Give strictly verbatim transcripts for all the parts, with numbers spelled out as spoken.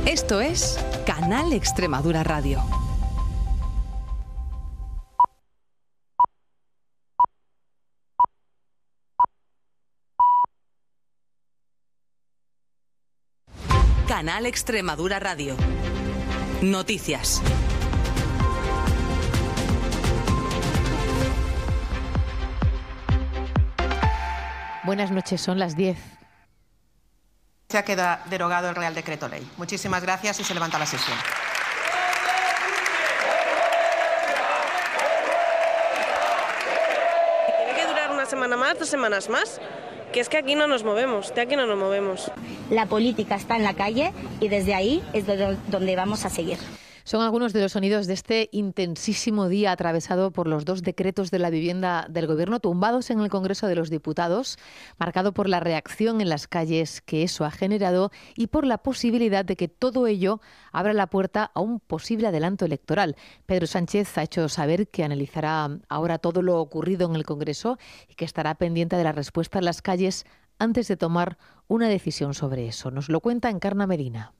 Esto es Canal Extremadura Radio. Canal Extremadura Radio. Noticias. Buenas noches, son las diez. Ya queda derogado el Real Decreto Ley. Muchísimas gracias y se levanta la sesión. Tiene que durar una semana más, dos semanas más, que es que aquí no nos movemos, de aquí no nos movemos. La política está en la calle y desde ahí es donde vamos a seguir. Son algunos de los sonidos de este intensísimo día atravesado por los dos decretos de la vivienda del Gobierno tumbados en el Congreso de los Diputados, marcado por la reacción en las calles que eso ha generado y por la posibilidad de que todo ello abra la puerta a un posible adelanto electoral. Pedro Sánchez ha hecho saber que analizará ahora todo lo ocurrido en el Congreso y que estará pendiente de la respuesta en las calles antes de tomar una decisión sobre eso. Nos lo cuenta Encarna Medina.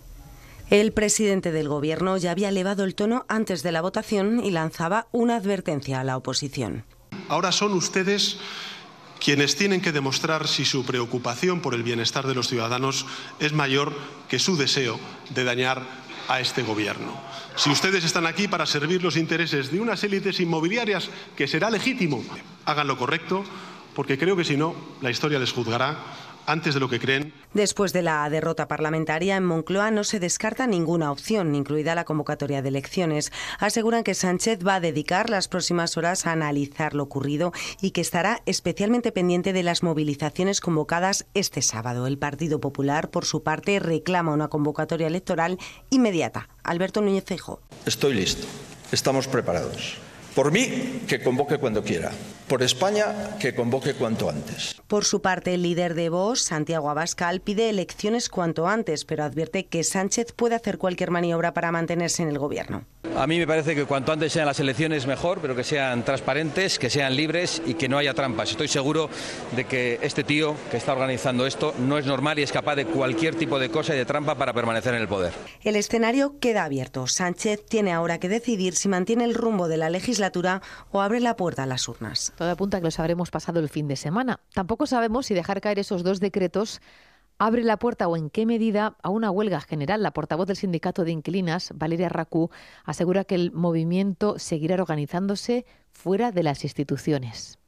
El presidente del Gobierno ya había elevado el tono antes de la votación y lanzaba una advertencia a la oposición. Ahora son ustedes quienes tienen que demostrar si su preocupación por el bienestar de los ciudadanos es mayor que su deseo de dañar a este Gobierno. Si ustedes están aquí para servir los intereses de unas élites inmobiliarias, que será legítimo, hagan lo correcto, porque creo que si no, la historia les juzgará antes de lo que creen. Después de la derrota parlamentaria en Moncloa no se descarta ninguna opción, incluida la convocatoria de elecciones. Aseguran que Sánchez va a dedicar las próximas horas a analizar lo ocurrido y que estará especialmente pendiente de las movilizaciones convocadas este sábado. El Partido Popular, por su parte, reclama una convocatoria electoral inmediata. Alberto Núñez Feijóo. Estoy listo. Estamos preparados. Por mí, que convoque cuando quiera. Por España, que convoque cuanto antes. Por su parte, el líder de Vox, Santiago Abascal, pide elecciones cuanto antes, pero advierte que Sánchez puede hacer cualquier maniobra para mantenerse en el Gobierno. A mí me parece que cuanto antes sean las elecciones mejor, pero que sean transparentes, que sean libres y que no haya trampas. Estoy seguro de que este tío que está organizando esto no es normal y es capaz de cualquier tipo de cosa y de trampa para permanecer en el poder. El escenario queda abierto. Sánchez tiene ahora que decidir si mantiene el rumbo de la legislatura o abre la puerta a las urnas. Todo apunta a que los habremos pasado el fin de semana. Tampoco sabemos si dejar caer esos dos decretos abre la puerta o en qué medida a una huelga general. La portavoz del sindicato de inquilinas, Valeria Racú, asegura que el movimiento seguirá organizándose fuera de las instituciones.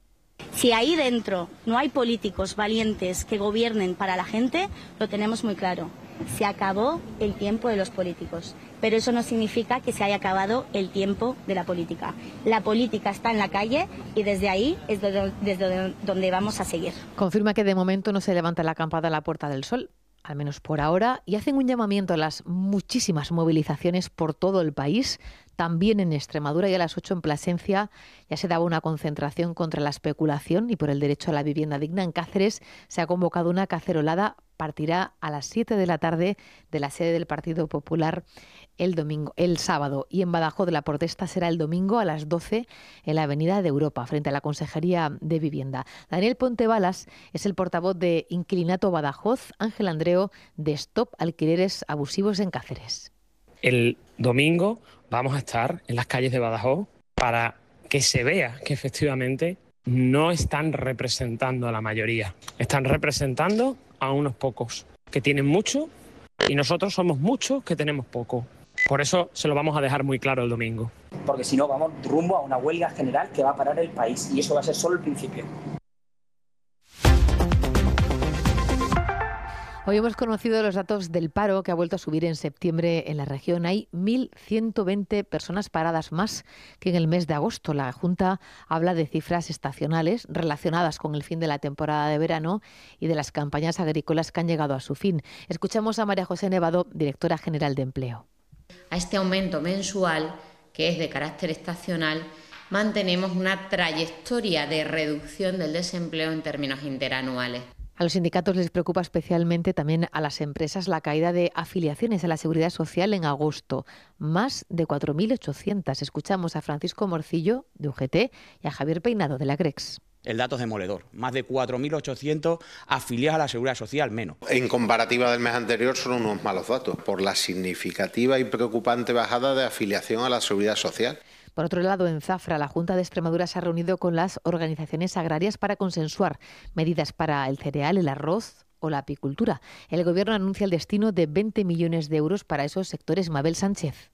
Si ahí dentro no hay políticos valientes que gobiernen para la gente, lo tenemos muy claro. Se acabó el tiempo de los políticos, pero eso no significa que se haya acabado el tiempo de la política. La política está en la calle y desde ahí es desde donde vamos a seguir. Confirma que de momento no se levanta la campana a la Puerta del Sol, al menos por ahora, y hacen un llamamiento a las muchísimas movilizaciones por todo el país. También en Extremadura y a las ocho en Plasencia ya se daba una concentración contra la especulación y por el derecho a la vivienda digna. En Cáceres se ha convocado una cacerolada, partirá a las siete de la tarde de la sede del Partido Popular el domingo, el sábado. Y en Badajoz la protesta será el domingo a las doce en la Avenida de Europa, frente a la Consejería de Vivienda. Daniel Pontebalas es el portavoz de Inquilinato Badajoz, Ángel Andreo de Stop Alquileres Abusivos en Cáceres. El domingo vamos a estar en las calles de Badajoz para que se vea que efectivamente no están representando a la mayoría. Están representando a unos pocos que tienen mucho y nosotros somos muchos que tenemos poco. Por eso se lo vamos a dejar muy claro el domingo. Porque si no vamos rumbo a una huelga general que va a parar el país y eso va a ser solo el principio. Hoy hemos conocido los datos del paro que ha vuelto a subir en septiembre en la región. Hay mil ciento veinte personas paradas más que en el mes de agosto. La Junta habla de cifras estacionales relacionadas con el fin de la temporada de verano y de las campañas agrícolas que han llegado a su fin. Escuchamos a María José Nevado, directora general de Empleo. A este aumento mensual, que es de carácter estacional, mantenemos una trayectoria de reducción del desempleo en términos interanuales. A los sindicatos les preocupa especialmente, también a las empresas, la caída de afiliaciones a la Seguridad Social en agosto. Más de cuatro mil ochocientas. Escuchamos a Francisco Morcillo, de U G T, y a Javier Peinado, de la Grex. El dato es demoledor, más de cuatro mil ochocientos afiliados a la Seguridad Social, menos. En comparativa del mes anterior son unos malos datos, por la significativa y preocupante bajada de afiliación a la Seguridad Social. Por otro lado, en Zafra, la Junta de Extremadura se ha reunido con las organizaciones agrarias para consensuar medidas para el cereal, el arroz o la apicultura. El Gobierno anuncia el destino de veinte millones de euros para esos sectores. Mabel Sánchez.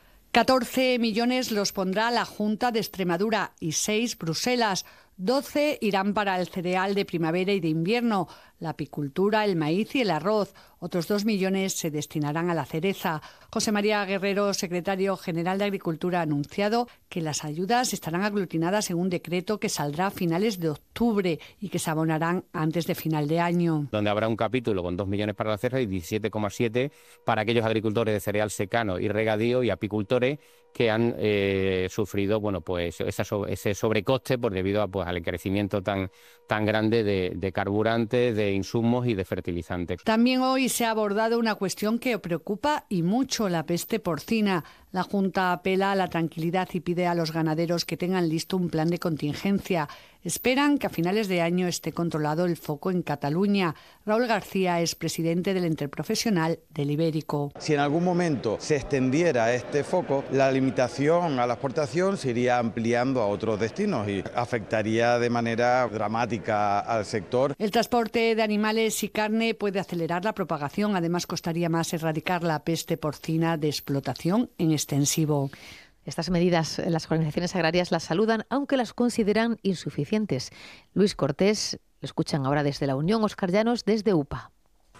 catorce millones los pondrá la Junta de Extremadura y seis Bruselas. doce irán para el cereal de primavera y de invierno, la apicultura, el maíz y el arroz. Otros dos millones se destinarán a la cereza. José María Guerrero, secretario general de Agricultura, ha anunciado que las ayudas estarán aglutinadas en un decreto que saldrá a finales de octubre y que se abonarán antes de final de año. Donde habrá un capítulo con dos millones para la cereza y diecisiete coma siete para aquellos agricultores de cereal secano y regadío y apicultores que han eh, sufrido bueno, pues esa, ese sobrecoste por debido a, pues, al encarecimiento tan, tan grande de, de carburantes, de insumos y de fertilizantes. También hoy se ha abordado una cuestión que preocupa y mucho, la peste porcina. La Junta apela a la tranquilidad y pide a los ganaderos que tengan listo un plan de contingencia. Esperan que a finales de año esté controlado el foco en Cataluña. Raúl García es presidente del Interprofesional del Ibérico. Si en algún momento se extendiera este foco, la limitación a la exportación se iría ampliando a otros destinos y afectaría de manera dramática al sector. El transporte de animales y carne puede acelerar la propagación. Además, costaría más erradicar la peste porcina de explotación en extensivo. Estas medidas las organizaciones agrarias las saludan, aunque las consideran insuficientes. Luis Cortés, lo escuchan ahora desde la Unión, Óscar Llanos desde U P A.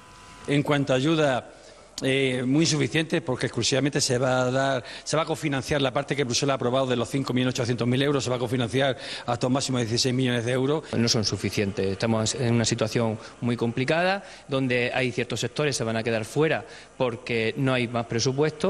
En cuanto a ayuda, eh, muy insuficiente, porque exclusivamente se va a dar, se va a cofinanciar la parte que Bruselas ha aprobado de los cinco millones ochocientos mil euros, se va a cofinanciar hasta un máximo de dieciséis millones de euros. No son suficientes, estamos en una situación muy complicada, donde hay ciertos sectores que se van a quedar fuera porque no hay más presupuesto.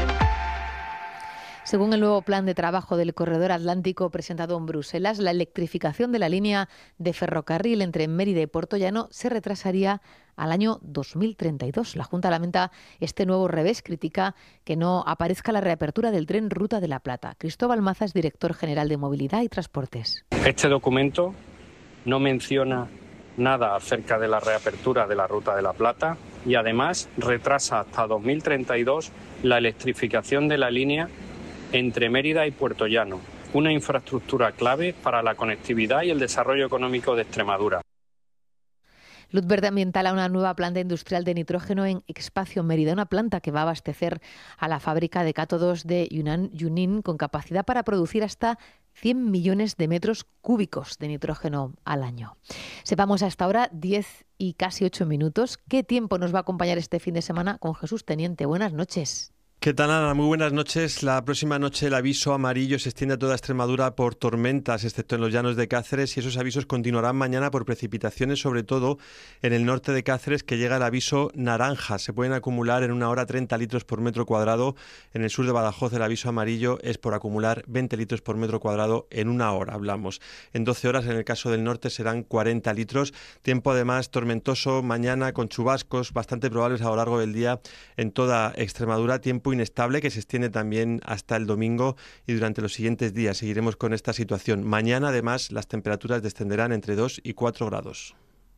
Según el nuevo plan de trabajo del Corredor Atlántico presentado en Bruselas, la electrificación de la línea de ferrocarril entre Mérida y Puertollano se retrasaría al año dos mil treinta y dos. La Junta lamenta este nuevo revés, critica que no aparezca la reapertura del tren Ruta de la Plata. Cristóbal Maza es director general de Movilidad y Transportes. Este documento no menciona nada acerca de la reapertura de la Ruta de la Plata y además retrasa hasta dos mil treinta y dos la electrificación de la línea entre Mérida y Puertollano, una infraestructura clave para la conectividad y el desarrollo económico de Extremadura. Luz Verde Ambiental a una nueva planta industrial de nitrógeno en Espacio Mérida, una planta que va a abastecer a la fábrica de cátodos de Yunnan, Junín con capacidad para producir hasta cien millones de metros cúbicos de nitrógeno al año. Sepamos hasta ahora diez y casi ocho minutos qué tiempo nos va a acompañar este fin de semana con Jesús Teniente. Buenas noches. ¿Qué tal, Ana? Muy buenas noches. La próxima noche el aviso amarillo se extiende a toda Extremadura por tormentas, excepto en los llanos de Cáceres, y esos avisos continuarán mañana por precipitaciones, sobre todo en el norte de Cáceres, que llega el aviso naranja. Se pueden acumular en una hora treinta litros por metro cuadrado. En el sur de Badajoz el aviso amarillo es por acumular veinte litros por metro cuadrado en una hora, hablamos. En doce horas, en el caso del norte, serán cuarenta litros. Tiempo además tormentoso mañana con chubascos bastante probables a lo largo del día en toda Extremadura. Tiempo inestable que se extiende también hasta el domingo y durante los siguientes días seguiremos con esta situación. Mañana además las temperaturas descenderán entre dos y cuatro grados.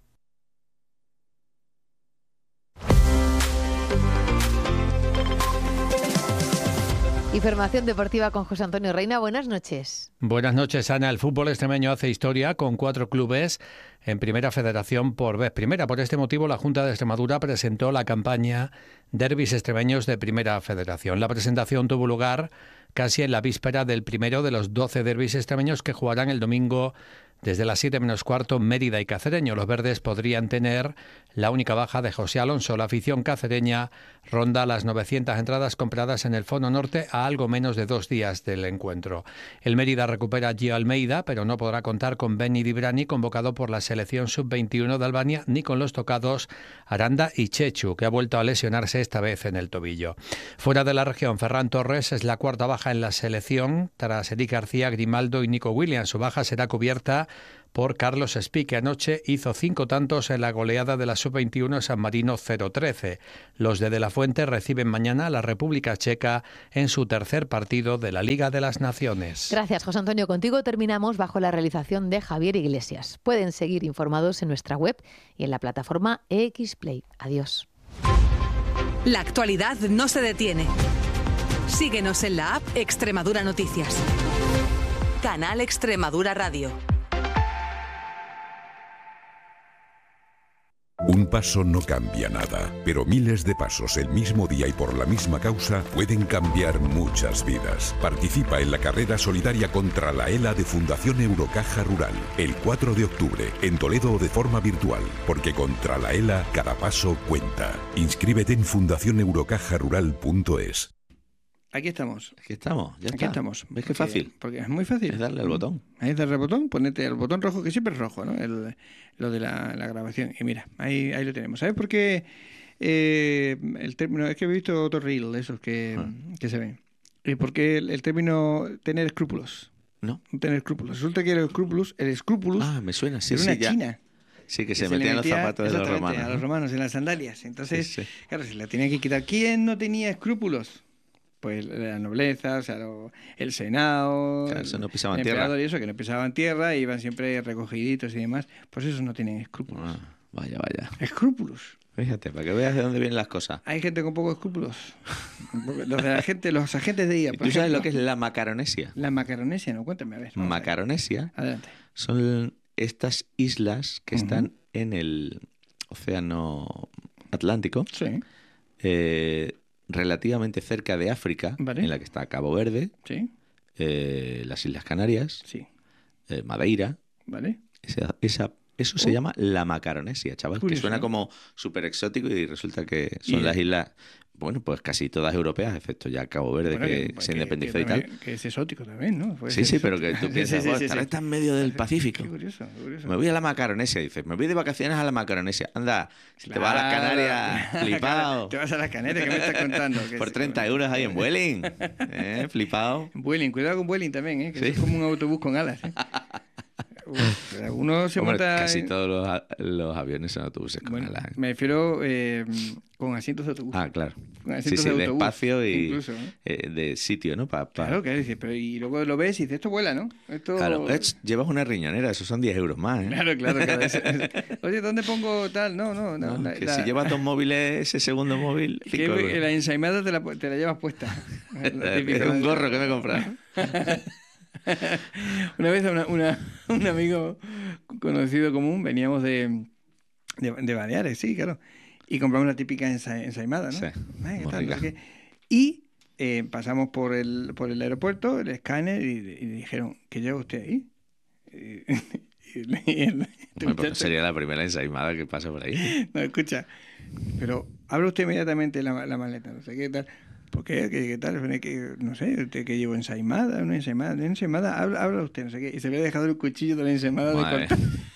Información deportiva con José Antonio Reina. Buenas noches. Buenas noches, Ana. El fútbol extremeño hace historia con cuatro clubes en Primera Federación por vez primera. Por este motivo, la Junta de Extremadura presentó la campaña Derbis Extremeños de Primera Federación. La presentación tuvo lugar casi en la víspera del primero de los doce derbis extremeños que jugarán el domingo desde las siete menos cuarto, Mérida y Cacereño. Los verdes podrían tener la única baja de José Alonso. La afición cacereña ronda las novecientas entradas compradas en el Fono Norte a algo menos de dos días del encuentro. El Mérida recupera a Gio Almeida, pero no podrá contar con Benny Dibrani, convocado por la selección sub veintiuno de Albania, ni con los tocados Aranda y Chechu, que ha vuelto a lesionarse esta vez en el tobillo. Fuera de la región, Ferran Torres es la cuarta baja en la selección, tras Eric García, Grimaldo y Nico Williams. Su baja será cubierta por Carlos Espí, que anoche hizo cinco tantos en la goleada de la sub veintiuno San Marino cero trece. Los de De la Fuente reciben mañana a la República Checa en su tercer partido de la Liga de las Naciones. Gracias, José Antonio. Contigo terminamos bajo la realización de Javier Iglesias. Pueden seguir informados en nuestra web y en la plataforma X Play. Adiós. La actualidad no se detiene. Síguenos en la app Extremadura Noticias. Canal Extremadura Radio. Un paso no cambia nada, pero miles de pasos el mismo día y por la misma causa pueden cambiar muchas vidas. Participa en la carrera solidaria contra la ELA de Fundación Eurocaja Rural, el cuatro de octubre, en Toledo o de forma virtual, porque contra la ELA cada paso cuenta. Inscríbete en fundación eurocaja rural punto es. Aquí estamos. Aquí estamos, ya Aquí está. estamos. ¿Ves qué fácil? Porque es muy fácil. Es darle al botón. Ahí es darle al botón, ponete el botón rojo, que siempre es rojo, ¿no? El, lo de la, la grabación. Y mira, ahí, ahí lo tenemos. ¿Sabes por qué? Eh, el término, es que he visto otros reels de esos que, ah. que se ven. ¿Y por qué el, el término tener escrúpulos? No. Tener escrúpulos. Resulta que el escrúpulos, el escrúpulos ah, me suena, sí, era sí, una ya. china. Sí, que se, que se metían los metía, zapatos de los romanos. A los romanos, en las sandalias. Entonces, sí, sí. claro, se la tenía que quitar. ¿Quién no tenía escrúpulos? Pues la nobleza, o sea, lo, el senado, claro, eso no pisaban el tierra. emperador y eso, que no pisaban tierra, y iban siempre recogiditos y demás. Pues esos no tienen escrúpulos. Ah, vaya, vaya. Escrúpulos. Fíjate, para que veas de dónde vienen las cosas. Hay gente con pocos escrúpulos. Los de la gente, los agentes de I A. ¿Tú sabes ejemplo, lo que es la macaronesia? La macaronesia, no, cuéntame a ver. Macaronesia. A ver. Adelante. Son estas islas que uh-huh. están en el océano Atlántico. Sí. Eh, relativamente cerca de África, vale. en la que está Cabo Verde, sí. eh, las Islas Canarias, sí. eh, Madeira. Vale. Esa, esa, eso se uh. llama la Macaronesia, chaval, Curioso, que suena ¿no? como súper exótico y resulta que son las islas, bueno, pues casi todas europeas, excepto ya Cabo Verde, bueno, que, que se independizó y tal. Que es exótico también, ¿no? Puede sí, sí, exótico. Pero que tú piensas, sí, sí, sí, estará sí. en medio del Pacífico. Qué curioso, qué curioso. Me voy a la Macaronesia, dices, me voy de vacaciones a la Macaronesia. Anda, si claro, te vas a las Canarias, flipado. Te vas a las Canarias, ¿qué me estás contando? Por treinta euros ahí en Vueling, ¿eh? Flipado. Vueling, cuidado con Vueling también, ¿eh? Que ¿sí? Es como un autobús con alas, ¿eh? Uf, uno se Hombre, monta casi en... todos los, los aviones son autobuses con bueno, alas. ¿eh? Me refiero eh, con asientos de autobús. Ah, claro. Con asientos sí, sí, de, de autobús, espacio y incluso, ¿eh? eh, de sitio, ¿no? Pa, pa... Claro, claro, pero y luego lo ves y dices, esto vuela, ¿no? Esto... Claro, es, llevas una riñonera, esos son diez euros más, ¿eh? Claro, claro, claro. Es, es... Oye, ¿dónde pongo tal? No, no, no. no la, que la... si llevas dos móviles, ese segundo móvil, cinco euros. La ensaimada te la, te la llevas puesta. Es un gorro que me he comprado. Una vez una, una, un amigo conocido común, veníamos de, de, de Baleares, sí, claro, y compramos la típica ensa, ensaimada, ¿no? Sí, Ay, tal, no sé qué. Y eh, pasamos por el, por el aeropuerto, el escáner, y, y dijeron, ¿qué lleva usted ahí? Y, y el, bueno, pues sería la primera ensaimada que pasa por ahí. No, escucha, pero abre usted inmediatamente la, la maleta, no sé qué tal. ¿Por qué? ¿Qué, qué tal? Que, no sé, usted que llevo ensaimada, una ensaimada, una ensaimada, habla, habla usted, no sé qué. Y se había dejado el cuchillo de la ensaimada de cortar.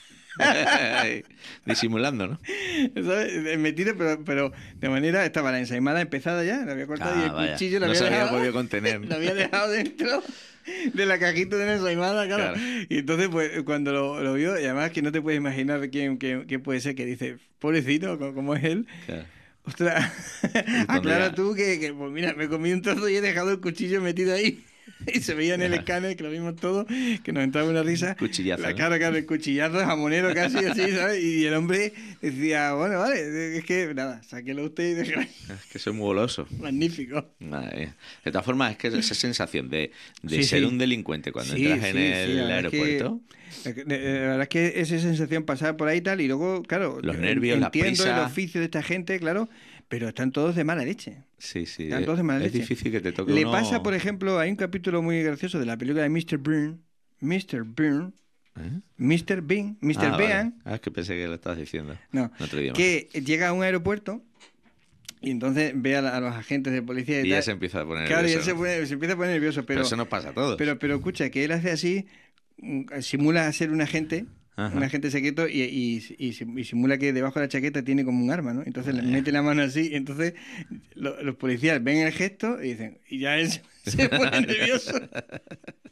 Disimulando, ¿no? ¿Sabes? Metido, pero, pero de manera, estaba la ensaimada empezada ya, la había cortado ah, y el vaya. cuchillo lo no había se dejado. había podido contener. Lo había dejado dentro de la cajita de la ensaimada, claro. claro. Y entonces, pues, cuando lo, lo vio, y además que no te puedes imaginar quién, quién, quién puede ser, que dice, pobrecito, como es él. Claro. Ostras, aclara tú que, que, pues mira, me comí un trozo y he dejado el cuchillo metido ahí. Y se veía en el escáner, que lo vimos todo, que nos entraba una risa. Cuchillazo. La cara, claro, el cuchillazo jamonero casi así, ¿sabes? Y el hombre decía, bueno, vale, es que nada, sáquelo usted y déjelo ahí. Es que soy muy goloso. Magnífico. Madre mía. De todas formas, es que esa sensación de, de sí, ser sí. un delincuente cuando sí, entras sí, en el sí, aeropuerto. Es que, la verdad es que esa sensación pasar por ahí y tal, y luego, claro, los nervios, la prisa. Entiendo el oficio de esta gente, claro. Pero están todos de mala leche. Sí, sí. Están todos de mala es leche. difícil que te toque Le uno... pasa, por ejemplo, hay un capítulo muy gracioso de la película de mister Bean. mister Bean. ¿Eh? mister Bean. mister Ah, Bean. Vale. Ah, es que pensé que lo estabas diciendo. No. En otro idioma. Que llega a un aeropuerto y entonces ve a, la, a los agentes de policía y, y tal. ya se empieza a poner claro, nervioso. Claro, ya se, se empieza a poner nervioso. Pero, pero eso nos pasa a todos. Pero, pero escucha, que él hace así, simula ser un agente... Ajá. Un agente secreto y, y, y, y simula que debajo de la chaqueta tiene como un arma, ¿no? Entonces le mete la mano así y entonces lo, los policías ven el gesto y dicen, y ya él se, se pone nervioso.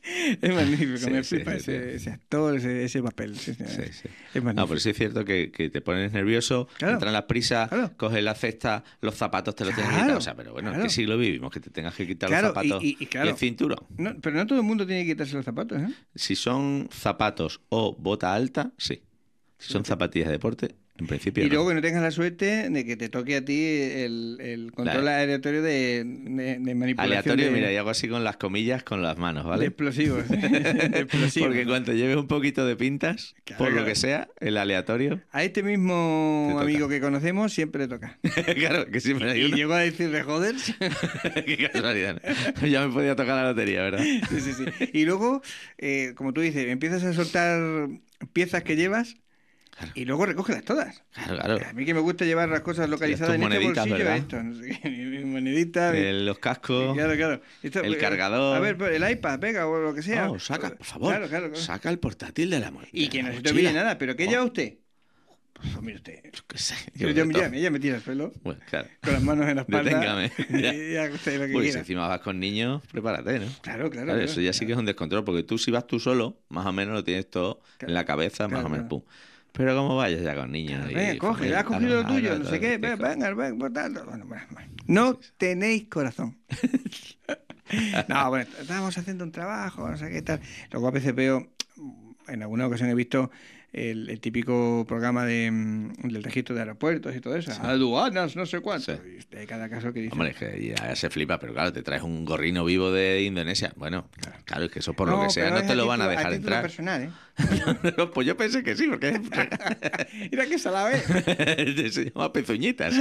Es magnífico, Sí, me sí, flipa sí, ese, sí. ese actor, ese, ese papel. Sí, sí. Sí, sí. Es magnífico. No, pero sí es cierto que, que te pones nervioso, Claro. entran las prisas, coges la cesta, los zapatos te los tienes que Claro, quitar. O sea, pero bueno, claro. ¿en qué siglo vivimos? Que te tengas que quitar Claro, los zapatos y- y- y claro. el cinturón. No, pero no todo el mundo tiene que quitarse los zapatos, ¿eh? Si son zapatos o bota alta, sí. Si son zapatillas de deporte, en principio Y no. luego que no tengas la suerte de que te toque a ti el, el control La- aleatorio de, de, de manipulación. Aleatorio, de, mira, y hago así con las comillas con las manos, ¿vale? de explosivos. de explosivos. Porque cuando lleves un poquito de pintas, Claro, por lo claro. que sea, el aleatorio, A este mismo amigo que conocemos siempre le toca. claro, que siempre hay Y uno. llegó a decirle, joder. Qué casualidad. ¿No? Ya me podía tocar la lotería, ¿verdad? Sí, sí, sí. Y luego, eh, como tú dices, empiezas a soltar piezas que llevas y luego recógelas todas. Claro, claro. A mí que me gusta llevar las cosas localizadas tus en este moneditas, bolsillo, ¿verdad? esto, no sé qué, mi monedita. mi- El- los cascos, Claro, claro. Esto, el eh, cargador. A ver, pues, el iPad, venga, o lo que sea. No, saca, por favor, Claro, claro, claro. saca el portátil de la mo- Y de que la no se te mochila. olvide nada, pero ¿qué Oh, lleva usted? Pues mire usted. qué sé, Yo, yo yo- de ya, todo. ella me tira el pelo Bueno, claro. con las manos en la espalda. Deténgame. Ya. Y haga usted lo que Pues si quiera. encima vas con niños, prepárate, ¿no? Claro, claro, Claro, claro, eso ya sí que es un descontrol, porque tú si vas tú solo, más o menos lo tienes todo en la cabeza, más claro, o menos, claro. pum. Pero como vayas ya con niños y Venga, coge, familia, has cogido lo claro, tuyo, claro, no sé claro, qué, claro, pues, venga, venga, por tanto. Bueno, bueno, bueno. No tenéis corazón. No, bueno, estábamos haciendo un trabajo, no sé qué tal. Luego a veces veo, en alguna ocasión he visto el, el típico programa de, mm, del registro de aeropuertos y todo eso, aduanas, no sé cuánto. Y hay cada caso que dice... Hombre, es que ya se flipa, pero claro, te traes un gorrino vivo de Indonesia. Bueno, claro, es que eso por lo No, que sea pero no es te lo a van a título- dejar título entrar. personal, ¿eh? Pues yo pensé que sí, porque Mira que se la ve. se llama pezuñitas.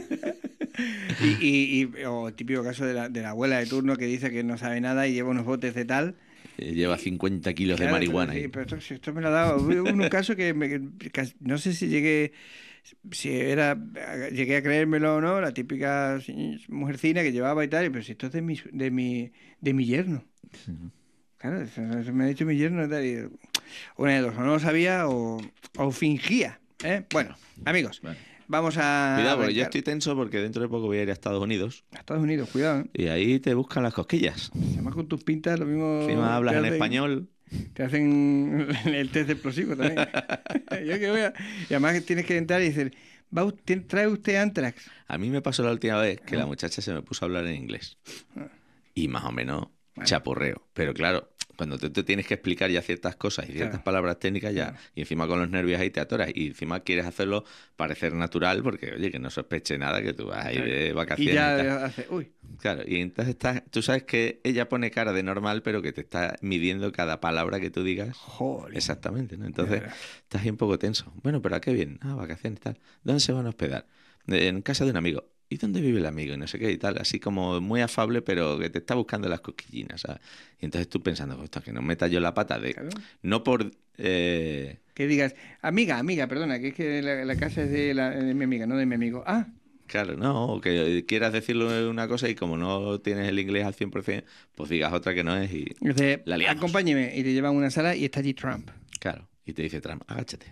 Y, y, y- o el típico caso de la, de la abuela de turno que dice que no sabe nada y lleva unos botes de tal. Lleva cincuenta kilos Claro, de marihuana. Pero, sí, ahí. pero esto, si esto me lo ha dado. Hubo un caso que, me- que casi- no sé si llegué, si era, llegué a creérmelo o no, la típica mujercina que llevaba y tal, y, pero si esto es de mi, de mi, de mi yerno. Claro, eso, eso me ha dicho mi yerno y tal. Y, una de dos, o no lo sabía o, o fingía. ¿eh? Bueno, amigos, vamos a. Cuidado, porque yo arrancar. estoy tenso porque dentro de poco voy a ir a Estados Unidos. A Estados Unidos, cuidado. ¿eh? Y ahí te buscan las cosquillas. Además con tus pintas, lo mismo. Encima hablas te en hacen- español. Te hacen el test de explosivo también. Yo que voy a- Y además tienes que entrar y decir, ¿va usted, ¿trae usted Antrax? A mí me pasó la última vez que Ah. la muchacha se me puso a hablar en inglés. Ah. Y más o menos chapurreo. Pero claro, cuando tú te tienes que explicar ya ciertas cosas y ciertas Claro. palabras técnicas ya, y encima con los nervios ahí te atoras, y encima quieres hacerlo parecer natural porque, oye, que no sospeche nada, que tú vas ahí de vacaciones. Y ya tal. hace, uy. Claro, y entonces estás, tú sabes que ella pone cara de normal, pero que te está midiendo cada palabra que tú digas. Joder. Exactamente, ¿no? Entonces estás ahí un poco tenso. Bueno, pero ¿a qué bien? Ah, vacaciones y tal. ¿Dónde se van a hospedar? De- En casa de un amigo. ¿Y dónde vive el amigo? Y no sé qué y tal. Así como muy afable, pero que te está buscando las cosquillinas, ¿sabes? Y entonces tú pensando, esto que no meta yo la pata de... No por... eh, Que digas, amiga, amiga, perdona, que es que la, la casa es de, la, de mi amiga, no de mi amigo. Ah, Claro, no, o que quieras decirle una cosa y como no tienes el inglés al cien por ciento, pues digas otra que no es y dice, la liamos. acompáñeme. Y te llevan a una sala y está allí Trump. Claro, y te dice Trump, agáchate.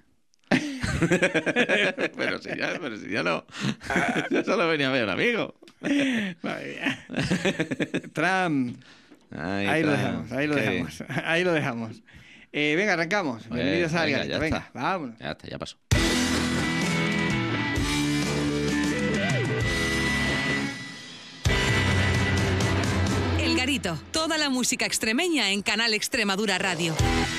pero, si ya, pero si ya no, yo solo venía a ver a un amigo. Madre mía. Trump. Ay, ahí lo Trump, dejamos, ahí lo qué dejamos. Ahí lo dejamos. Eh, venga, arrancamos. bien. Bienvenidos a venga, Algarito. ya Venga, está. vámonos. Ya está, ya pasó. El Garito, toda la música extremeña en Canal Extremadura Radio.